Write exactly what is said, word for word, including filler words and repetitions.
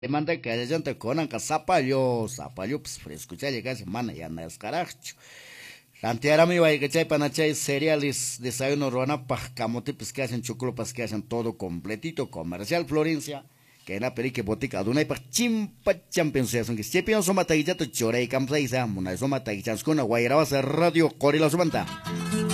Demanda que haya gente con anca zapallo, zapallo, pues fresco, ya llega semana, ya no es carajo. Rantiara mi vaya que chay panachay cereales, desayuno rona, pa, camote, pues que hacen chocolate, pues que hacen todo completito, comercial Florencia, que en la perique botica, duna y pa chimpa champions, son que si pienso soma taguillato chore y camsa y sa, muna soma taguichans con agua y radio, corila su manta.